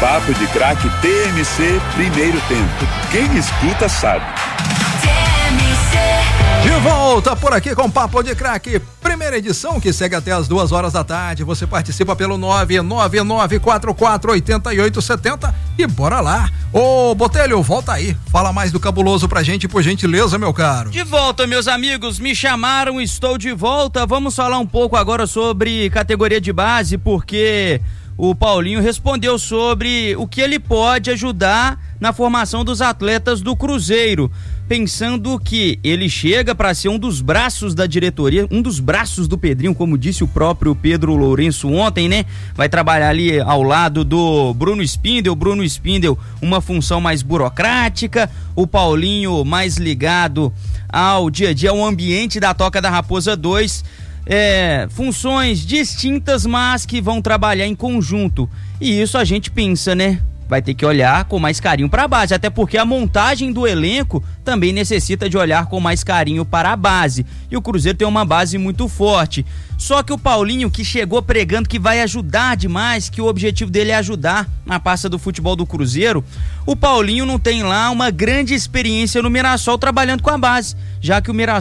Papo de Craque TMC, primeiro tempo. Quem escuta sabe. De volta por aqui com Papo de Craque, primeira edição, que segue até as 2 da tarde. Você participa pelo 999448870 e bora lá. Ô Botelho, volta aí, fala mais do Cabuloso pra gente, por gentileza, meu caro. De volta, meus amigos, me chamaram, estou de volta. Vamos falar um pouco agora sobre categoria de base, porque o Paulinho respondeu sobre o que ele pode ajudar na formação dos atletas do Cruzeiro, pensando que ele chega para ser um dos braços da diretoria, um dos braços do Pedrinho, como disse o próprio Pedro Lourenço ontem, né? Vai trabalhar ali ao lado do Bruno Spindel, uma função mais burocrática, o Paulinho mais ligado ao dia a dia, ao ambiente da Toca da Raposa 2, funções distintas, mas que vão trabalhar em conjunto. E isso a gente pensa, né? Vai ter que olhar com mais carinho para a base, até porque a montagem do elenco também necessita de olhar com mais carinho para a base, e o Cruzeiro tem uma base muito forte. Só que o Paulinho, que chegou pregando que vai ajudar demais, que o objetivo dele é ajudar na pasta do futebol do Cruzeiro, o Paulinho não tem lá uma grande experiência no Mirassol trabalhando com a base, já que o Mirassol